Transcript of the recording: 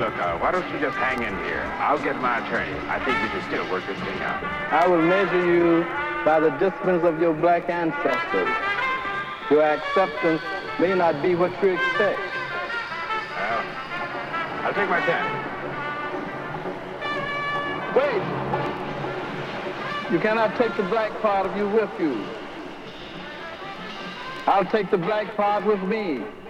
Look, why don't you just hang in here? I'll get my attorney. I think we can still work this thing out. I will measure you by the disciplines of your black ancestors. Your acceptance may not be what you expect. Well, I'll take my chance. Wait! You cannot take the black part of you with you. I'll take the black part with me.